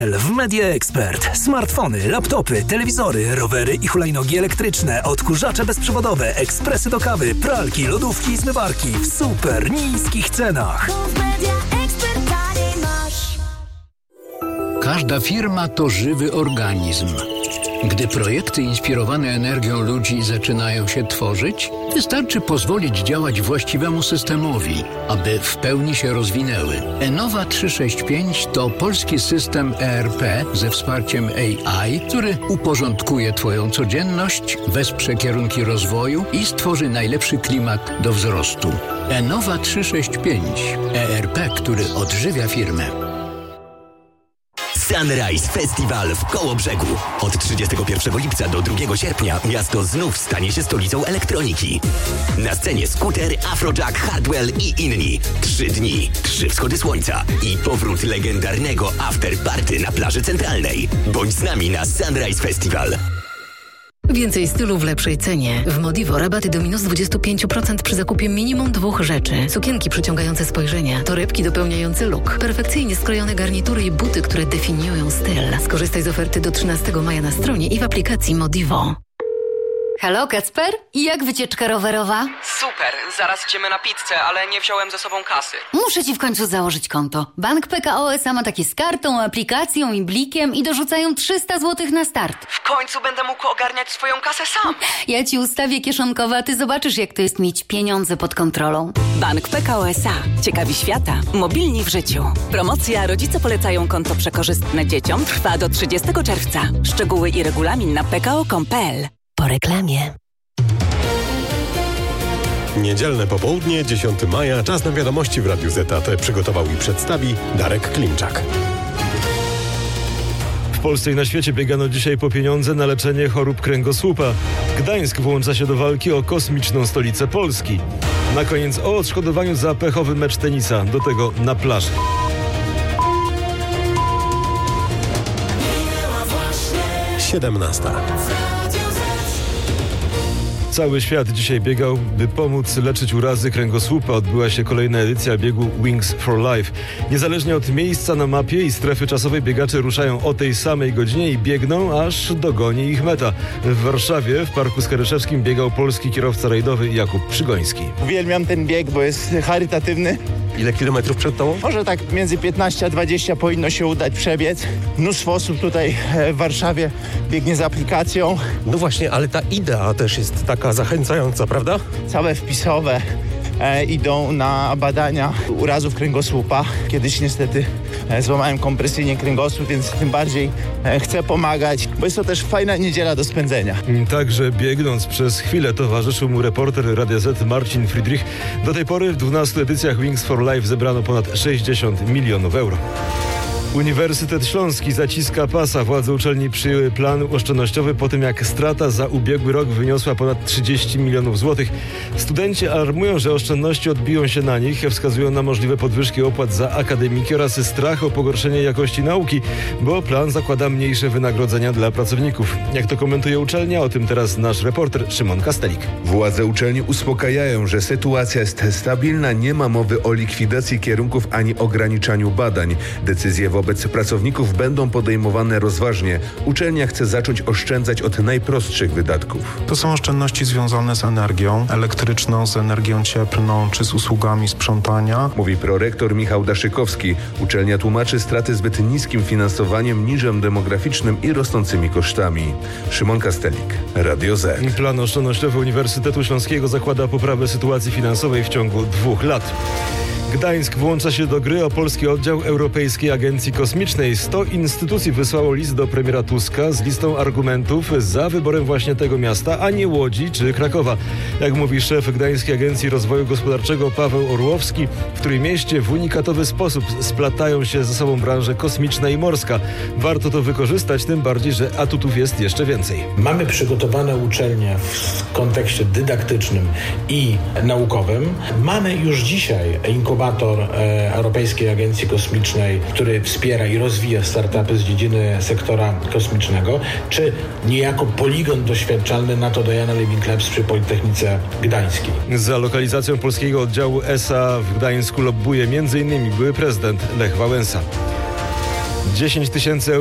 W Media Expert. Smartfony, laptopy, telewizory, rowery i hulajnogi elektryczne, odkurzacze bezprzewodowe, ekspresy do kawy, pralki, lodówki i zmywarki w super niskich cenach. Każda firma to żywy organizm. Gdy projekty inspirowane energią ludzi zaczynają się tworzyć, wystarczy pozwolić działać właściwemu systemowi, aby w pełni się rozwinęły. Enova 365 to polski system ERP ze wsparciem AI, który uporządkuje Twoją codzienność, wesprze kierunki rozwoju i stworzy najlepszy klimat do wzrostu. Enova 365. ERP, który odżywia firmę. Sunrise Festival w Kołobrzegu. Od 31 lipca do 2 sierpnia miasto znów stanie się stolicą elektroniki. Na scenie Scooter, Afrojack, Hardwell i inni. 3 dni, 3 wschody słońca i powrót legendarnego afterparty na plaży centralnej. Bądź z nami na Sunrise Festival. Więcej stylu w lepszej cenie. W Modivo rabaty do minus 25% przy zakupie minimum 2 rzeczy. Sukienki przyciągające spojrzenia, torebki dopełniające look, perfekcyjnie skrojone garnitury i buty, które definiują styl. Skorzystaj z oferty do 13 maja na stronie i w aplikacji Modivo. Halo, Kacper? I jak wycieczka rowerowa? Super, zaraz idziemy na pizzę, ale nie wziąłem ze sobą kasy. Muszę ci w końcu założyć konto. Bank PKO SA ma takie z kartą, aplikacją i blikiem i dorzucają 300 zł na start. W końcu będę mógł ogarniać swoją kasę sam. Ja ci ustawię kieszonkowe, a ty zobaczysz, jak to jest mieć pieniądze pod kontrolą. Bank PKO SA. Ciekawi świata. Mobilni w życiu. Promocja Rodzice polecają konto przekorzystne dzieciom trwa do 30 czerwca. Szczegóły i regulamin na pko.com.pl. Po reklamie. Niedzielne popołudnie, 10 maja, czas na wiadomości w Radiu ZAT. Przygotował i przedstawi Darek Klimczak. W Polsce i na świecie biegano dzisiaj po pieniądze na leczenie chorób kręgosłupa. Gdańsk włącza się do walki o kosmiczną stolicę Polski. Na koniec o odszkodowaniu za pechowy mecz tenisa, do tego na plaży. Siedemnasta. Cały świat dzisiaj biegał, by pomóc leczyć urazy kręgosłupa. Odbyła się kolejna edycja biegu Wings for Life. Niezależnie od miejsca na mapie i strefy czasowej biegacze ruszają o tej samej godzinie i biegną, aż dogoni ich meta. W Warszawie, w Parku Skaryszewskim biegał polski kierowca rajdowy Jakub Przygoński. Uwielbiam ten bieg, bo jest charytatywny. Ile kilometrów przed tobą? Może tak między 15 a 20 powinno się udać przebiec. Mnóstwo osób tutaj w Warszawie biegnie z aplikacją. No właśnie, ale ta idea też jest taka zachęcająca, prawda? Całe wpisowe idą na badania urazów kręgosłupa. Kiedyś niestety złamałem kompresyjnie kręgosłup, więc tym bardziej chcę pomagać, bo jest to też fajna niedziela do spędzenia. Także biegnąc przez chwilę towarzyszył mu reporter Radia Z Marcin Friedrich. Do tej pory w 12 edycjach Wings for Life zebrano ponad 60 milionów euro. Uniwersytet Śląski zaciska pasa. Władze uczelni przyjęły plan oszczędnościowy po tym, jak strata za ubiegły rok wyniosła ponad 30 milionów złotych. Studenci alarmują, że oszczędności odbiją się na nich, wskazują na możliwe podwyżki opłat za akademiki oraz strach o pogorszenie jakości nauki, bo plan zakłada mniejsze wynagrodzenia dla pracowników. Jak to komentuje uczelnia? O tym teraz nasz reporter Szymon Kastelik. Władze uczelni uspokajają, że sytuacja jest stabilna, nie ma mowy o likwidacji kierunków ani ograniczaniu badań. Decyzje wobec pracowników będą podejmowane rozważnie. Uczelnia chce zacząć oszczędzać od najprostszych wydatków. To są oszczędności związane z energią elektryczną, z energią cieplną czy z usługami sprzątania. Mówi prorektor Michał Daszykowski. Uczelnia tłumaczy straty zbyt niskim finansowaniem, niżem demograficznym i rosnącymi kosztami. Szymon Kastelik, Radio Z. Plan oszczędnościowy Uniwersytetu Śląskiego zakłada poprawę sytuacji finansowej w ciągu 2 lat. Gdańsk włącza się do gry o polski oddział Europejskiej Agencji Kosmicznej. 100 instytucji wysłało list do premiera Tuska z listą argumentów za wyborem właśnie tego miasta, a nie Łodzi czy Krakowa. Jak mówi szef Gdańskiej Agencji Rozwoju Gospodarczego Paweł Orłowski, w Trójmieście w unikatowy sposób splatają się ze sobą branże kosmiczna i morska. Warto to wykorzystać, tym bardziej, że atutów jest jeszcze więcej. Mamy przygotowane uczelnie w kontekście dydaktycznym i naukowym. Mamy już dzisiaj inkubator Europejskiej Agencji Kosmicznej, który wspiera i rozwija startupy z dziedziny sektora kosmicznego, czy niejako poligon doświadczalny NATO Diana Living Labs przy Politechnice Gdańskiej. Za lokalizacją polskiego oddziału ESA w Gdańsku lobbuje m.in. były prezydent Lech Wałęsa. 10 000